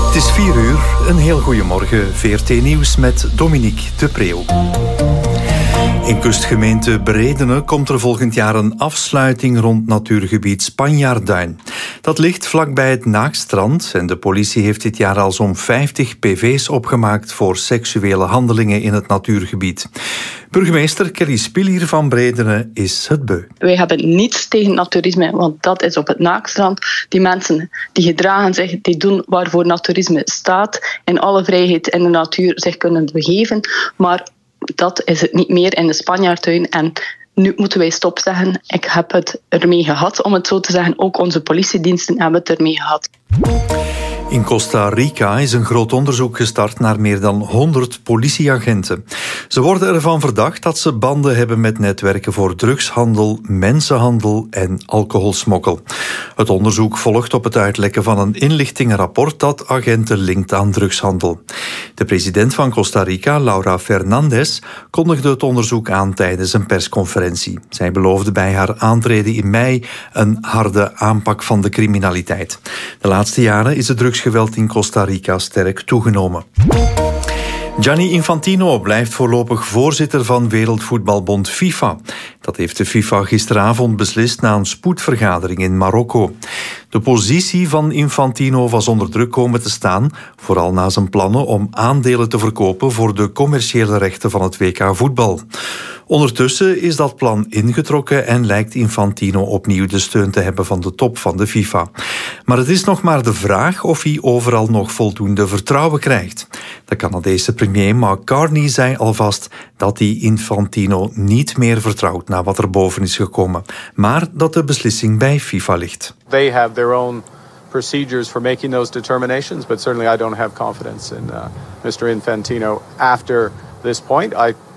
Het is 4:00, een heel goeiemorgen. VRT Nieuws met Dominique de Preeuw. In kustgemeente Bredene komt er volgend jaar een afsluiting rond natuurgebied Spanjaardduin. Dat ligt vlakbij het Naakstrand en de politie heeft dit jaar al zo'n 50 PV's opgemaakt voor seksuele handelingen in het natuurgebied. Burgemeester Kelly Spilier van Bredene is het beu. Wij hebben niets tegen naturisme, want dat is op het Naakstrand. Die mensen die gedragen zich, die doen waarvoor naturisme staat. In alle vrijheid in de natuur zich kunnen begeven. Maar dat is het niet meer in de Spanjaardtuin. En nu moeten wij stop zeggen. Ik heb het ermee gehad, om het zo te zeggen. Ook onze politiediensten hebben het ermee gehad. In Costa Rica is een groot onderzoek gestart naar meer dan 100 politieagenten. Ze worden ervan verdacht dat ze banden hebben met netwerken voor drugshandel, mensenhandel en alcoholsmokkel. Het onderzoek volgt op het uitlekken van een inlichtingenrapport dat agenten linkt aan drugshandel. De president van Costa Rica, Laura Fernandez, kondigde het onderzoek aan tijdens een persconferentie. Zij beloofde bij haar aantreden in mei een harde aanpak van de criminaliteit. De laatste jaren is het drugsgeweld in Costa Rica sterk toegenomen. Gianni Infantino blijft voorlopig voorzitter van Wereldvoetbalbond FIFA. Dat heeft de FIFA gisteravond beslist na een spoedvergadering in Marokko. De positie van Infantino was onder druk komen te staan, vooral na zijn plannen om aandelen te verkopen voor de commerciële rechten van het WK voetbal. Ondertussen is dat plan ingetrokken en lijkt Infantino opnieuw de steun te hebben van de top van de FIFA. Maar het is nog maar de vraag of hij overal nog voldoende vertrouwen krijgt. De Canadese premier Mark Carney zei alvast dat hij Infantino niet meer vertrouwt na wat er boven is gekomen, maar dat de beslissing bij FIFA ligt. They have their own procedures for making those determinations, but certainly I don't have confidence in Mr. Infantino after this point.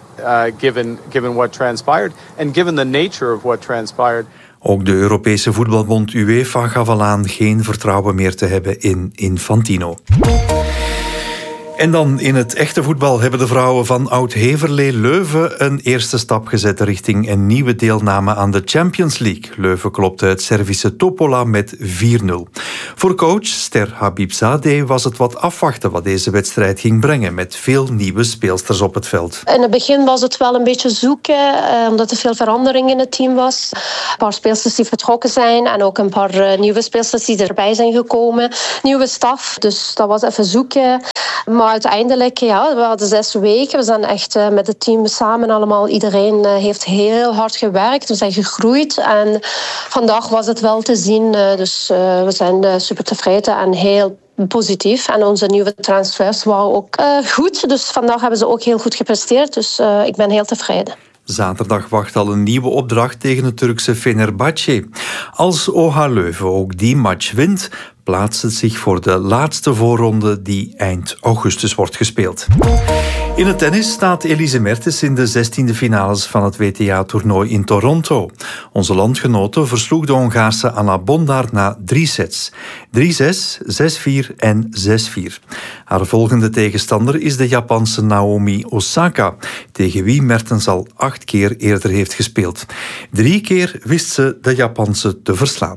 Given what transpired and given the nature of what transpired. Ook de Europese voetbalbond UEFA gaf al aan geen vertrouwen meer te hebben in Infantino. En dan in het echte voetbal hebben de vrouwen van Oud-Heverlee Leuven een eerste stap gezet richting een nieuwe deelname aan de Champions League. Leuven klopte het Servische Topola met 4-0. Voor coach Ster Habibzadeh was het wat afwachten wat deze wedstrijd ging brengen, met veel nieuwe speelsters op het veld. In het begin was het wel een beetje zoeken, omdat er veel verandering in het team was. Een paar speelsters die vertrokken zijn en ook een paar nieuwe speelsters die erbij zijn gekomen. Nieuwe staf, dus dat was even zoeken. Maar uiteindelijk, we hadden 6 weken. We zijn echt met het team samen allemaal. Iedereen heeft heel hard gewerkt. We zijn gegroeid. En vandaag was het wel te zien. Dus we zijn super tevreden en heel positief. En onze nieuwe transfers waren ook goed. Dus vandaag hebben ze ook heel goed gepresteerd. Dus ik ben heel tevreden. Zaterdag wacht al een nieuwe opdracht tegen het Turkse Fenerbahçe. Als OH Leuven ook die match wint, plaatst het zich voor de laatste voorronde die eind augustus wordt gespeeld. In het tennis staat Elise Mertens in de 16e finales van het WTA-toernooi in Toronto. Onze landgenote versloeg de Hongaarse Anna Bondar na 3 sets. 3-6, 6-4 en 6-4. Haar volgende tegenstander is de Japanse Naomi Osaka, tegen wie Mertens al 8 keer eerder heeft gespeeld. 3 keer wist ze de Japanse te verslaan.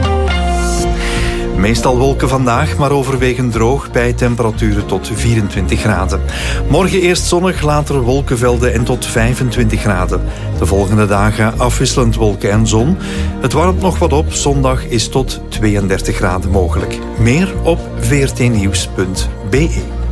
Meestal wolken vandaag, maar overwegend droog bij temperaturen tot 24 graden. Morgen eerst zonnig, later wolkenvelden en tot 25 graden. De volgende dagen afwisselend wolken en zon. Het warmt nog wat op, zondag is tot 32 graden mogelijk. Meer op vrtnieuws.be.